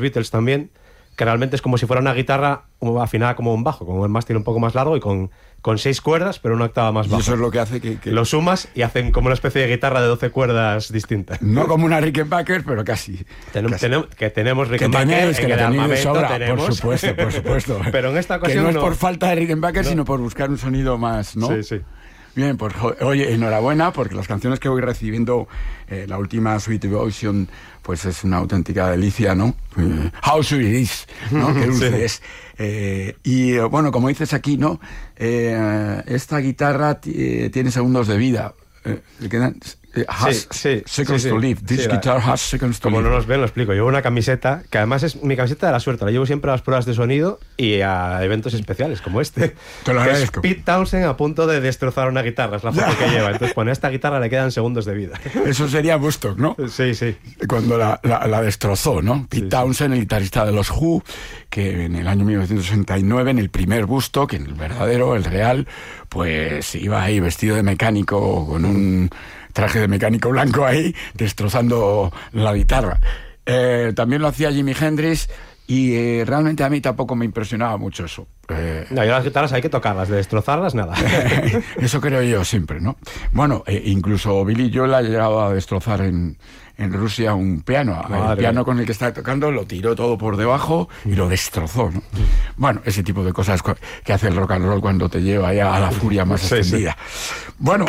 Beatles también, que realmente es como si fuera una guitarra afinada como un bajo, con el mástil un poco más largo y con 6 cuerdas, pero una octava más baja. Y eso es lo que hace que... Lo sumas y hacen como una especie de guitarra de 12 cuerdas distintas. No como una Rickenbacker, pero casi. Tenemos Rickenbacker, que la tenéis de sobra, tenemos. Por supuesto. Pero en esta ocasión que no es por falta de Rickenbacker, sino por buscar un sonido más, ¿no? Sí. Bien, pues oye, enhorabuena, porque las canciones que voy recibiendo, la última Sweet Devotion, pues es una auténtica delicia, ¿no? How sweet it is, ¿no? Qué dulce es. Y bueno, como dices aquí, ¿no? Esta guitarra tiene segundos de vida. Le quedan seconds to live. This guitar has seconds to live. Como no nos ven, lo explico. Llevo una camiseta, que además es mi camiseta de la suerte. La llevo siempre a las pruebas de sonido y a eventos especiales como este. Te lo agradezco. Es Pete Townshend a punto de destrozar una guitarra, es la foto que lleva. Entonces pone, a esta guitarra le quedan segundos de vida. Eso sería Woodstock, ¿no? Sí. Cuando la destrozó, ¿no? Pete Townshend, el guitarrista de los Who, que en el año 1969, en el primer Woodstock, en el verdadero, el real, pues iba ahí vestido de mecánico con un traje de mecánico blanco ahí, destrozando la guitarra. También lo hacía Jimi Hendrix y realmente a mí tampoco me impresionaba mucho eso. No, y las guitarras hay que tocarlas, de destrozarlas, nada. Eso creo yo siempre, ¿no? Bueno, incluso Billy Joel ha llegado a destrozar en Rusia un piano. El piano con el que estaba tocando lo tiró todo por debajo y lo destrozó, ¿no? Bueno, ese tipo de cosas que hace el rock and roll cuando te lleva ya a la furia más extendida. Sí. Bueno,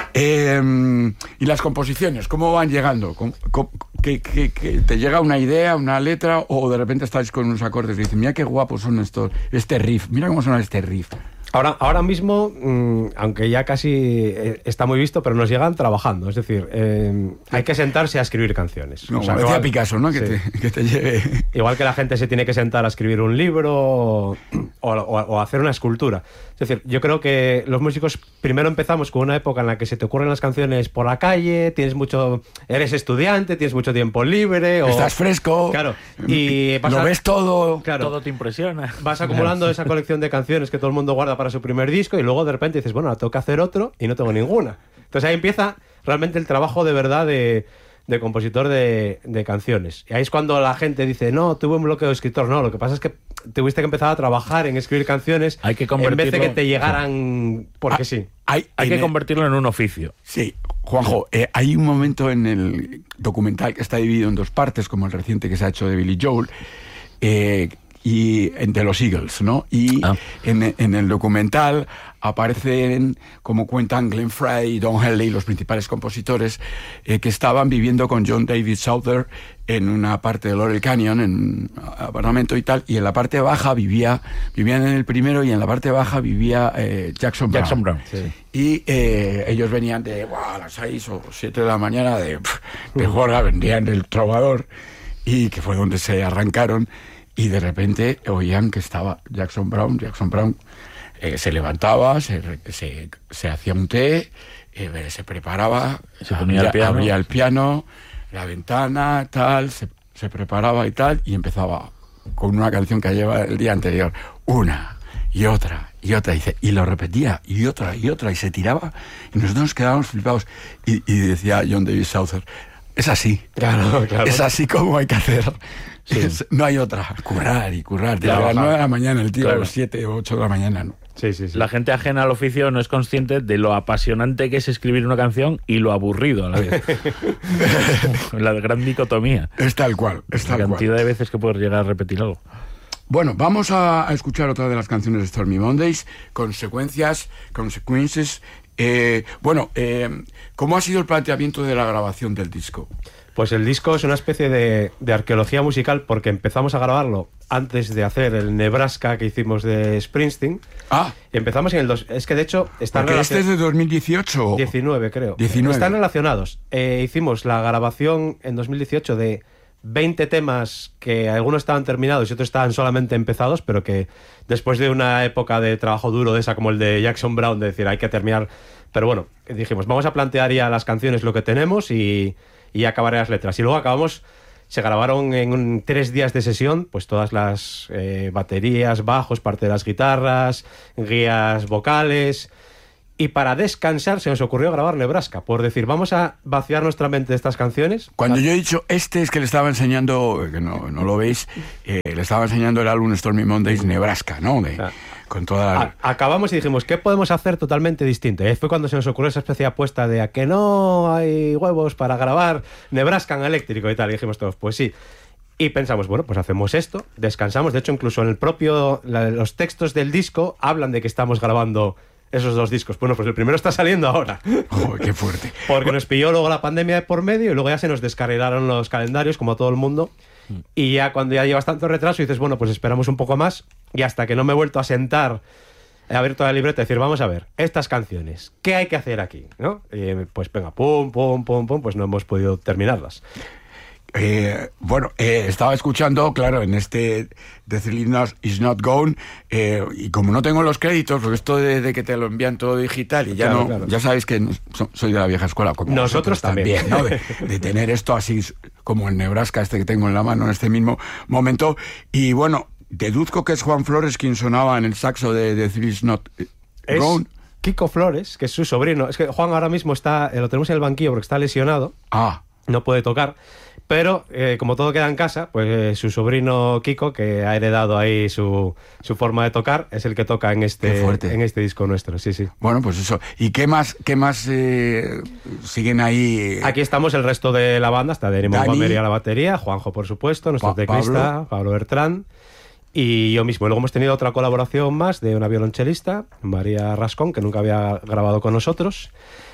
¿y las composiciones? ¿Cómo van llegando? ¿Que te llega una idea, una letra, o de repente estáis con unos acordes y dices, mira qué guapos son estos, este riff, mira cómo suena este riff? Ahora mismo, aunque ya casi está muy visto, pero nos llegan trabajando. Es decir, hay que sentarse a escribir canciones. No, o sea, decía Picasso, ¿no? Que te lleve... Igual que la gente se tiene que sentar a escribir un libro o hacer una escultura. Es decir, yo creo que los músicos primero empezamos con una época en la que se te ocurren las canciones por la calle, eres estudiante, tienes mucho tiempo libre. Estás fresco. Claro. Y lo ves todo. Claro, todo te impresiona. Vas acumulando esa colección de canciones que todo el mundo guarda para su primer disco y luego de repente dices, bueno, tengo que hacer otro y no tengo ninguna. Entonces ahí empieza realmente el trabajo de verdad de compositor de canciones. Y ahí es cuando la gente dice, no, tuve un bloqueo de escritor. No, lo que pasa es que tuviste que empezar a trabajar en escribir canciones en vez de que te llegaran porque sí. Hay que convertirlo en un oficio. Sí, Juanjo, hay un momento en el documental que está dividido en 2 partes, como el reciente que se ha hecho de Billy Joel, y de los Eagles, ¿no? Y en el documental aparecen, como cuentan Glenn Frey y Don Henley, los principales compositores, que estaban viviendo con John David Souther en una parte de Laurel Canyon, en un apartamento y tal, y en la parte baja vivían en el primero, y en la parte baja vivía Jackson Browne. Sí. Y ellos venían de a las 6 o 7 de la mañana de Jorga, vendían del Trovador, y que fue donde se arrancaron. Y de repente oían que estaba Jackson Browne se levantaba, se hacía un té, se preparaba, se ponía abría el piano, la ventana, tal, se preparaba y tal, y empezaba con una canción que llevaba el día anterior, una y otra, dice, y lo repetía, y otra, y se tiraba, y nosotros nos quedábamos flipados, y decía John David Souther, es así, claro. Es así como hay que hacer. Sí. No hay otra. Currar. De las 9 de la mañana, el tío, a las 7 o 8 de la mañana, ¿no? Sí. La gente ajena al oficio no es consciente de lo apasionante que es escribir una canción y lo aburrido a la vez. La gran dicotomía. Es tal cual. La cantidad de veces que puedes llegar a repetir algo. Bueno, vamos a escuchar otra de las canciones de Stormy Mondays, Consequences. ¿Cómo ha sido el planteamiento de la grabación del disco? Pues el disco es una especie de arqueología musical, porque empezamos a grabarlo antes de hacer el Nebraska que hicimos de Springsteen. Y empezamos en el 2. Es que de hecho están relacionados. ¿Este es de 2018? 19, creo. 19. Están relacionados. Hicimos la grabación en 2018 de 20 temas que algunos estaban terminados y otros estaban solamente empezados, pero que después de una época de trabajo duro de esa, como el de Jackson Browne, de decir hay que terminar. Pero bueno, dijimos, vamos a plantear ya las canciones, lo que tenemos y acabaré las letras. Y luego se grabaron en 3 días de sesión, pues todas las baterías, bajos, parte de las guitarras, guías vocales, Y para descansar se nos ocurrió grabar Nebraska, por decir, vamos a vaciar nuestra mente de estas canciones. Cuando yo he dicho es que le estaba enseñando, que no lo veis, le estaba enseñando el álbum Stormy Mondays Nebraska, ¿no? Con toda Acabamos y dijimos, ¿qué podemos hacer totalmente distinto? Y fue cuando se nos ocurrió esa especie de apuesta de a que no hay huevos para grabar Nebraska en eléctrico y tal. Y dijimos todos, pues sí. Y pensamos, bueno, pues hacemos esto, descansamos. De hecho, incluso en el propio, los textos del disco hablan de que estamos grabando esos 2 discos. Bueno, pues el primero está saliendo ahora. ¡Oh, qué fuerte! Porque nos pilló luego la pandemia de por medio y luego ya se nos descarrilaron los calendarios, como a todo el mundo. Y ya cuando ya llevas tanto retraso dices, bueno, pues esperamos un poco más. Y hasta que no me he vuelto a sentar, he abierto la libreta y decir, vamos a ver, estas canciones, ¿qué hay que hacer aquí? ¿No? Y pues venga, pum, pues no hemos podido terminarlas. Estaba escuchando, claro, en este The Thrill Is Not Gone, y como no tengo los créditos, porque esto de que te lo envían todo digital y ya claro. Ya sabéis que soy de la vieja escuela, como nosotros también, ¿no? de tener esto así como el Nebraska que tengo en la mano en este mismo momento. Y bueno, deduzco que es Juan Flores quien sonaba en el saxo de The Thrill Is Not Gone. Kiko Flores, que es su sobrino. Es que Juan ahora mismo lo tenemos en el banquillo porque está lesionado. No puede tocar. Pero, como todo queda en casa, pues su sobrino Kiko, que ha heredado ahí su forma de tocar, es el que toca en este disco nuestro, sí. Bueno, pues eso. ¿Y qué más siguen ahí? Aquí estamos el resto de la banda, está Dani Montgomery a la batería, Juanjo, por supuesto, nuestro teclista, Pablo Bertrán, y yo mismo. Luego hemos tenido otra colaboración más de una violonchelista, María Rascón, que nunca había grabado con nosotros.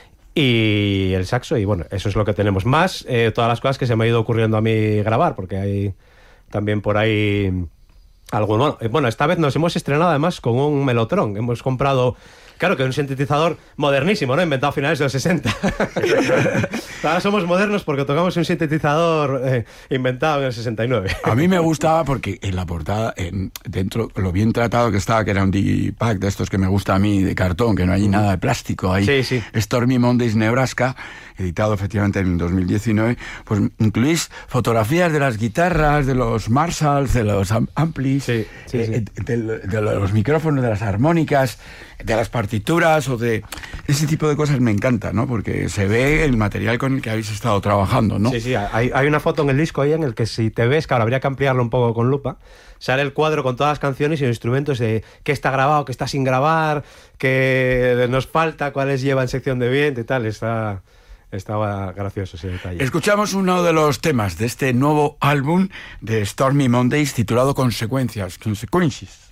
Y el saxo, y bueno, eso es lo que tenemos. Más todas las cosas que se me ha ido ocurriendo a mí grabar, porque hay también por ahí algo. Bueno, esta vez nos hemos estrenado además con un Mellotron. Hemos comprado, claro, que un sintetizador modernísimo, ¿no? Inventado a finales de los 60. Ahora somos modernos porque tocamos un sintetizador inventado en el 69. A mí me gustaba porque en la portada, dentro, lo bien tratado que estaba, que era un digipack de estos que me gusta a mí, de cartón, que no hay nada de plástico. Ahí, sí. Stormy Mondays Nebraska, editado efectivamente en 2019, pues incluís fotografías de las guitarras, de los Marshalls, de los amplis, de los micrófonos, de las armónicas, de las partituras o de ese tipo de cosas. Me encanta, ¿no? Porque se ve el material con el que habéis estado trabajando, ¿no? Sí, hay una foto en el disco ahí en el que, si te ves, claro, habría que ampliarlo un poco con lupa, sale el cuadro con todas las canciones y los instrumentos de qué está grabado, qué está sin grabar, qué nos falta, cuáles llevan sección de viento y tal. Estaba gracioso ese detalle. Escuchamos uno de los temas de este nuevo álbum de Stormy Mondays titulado Consequences.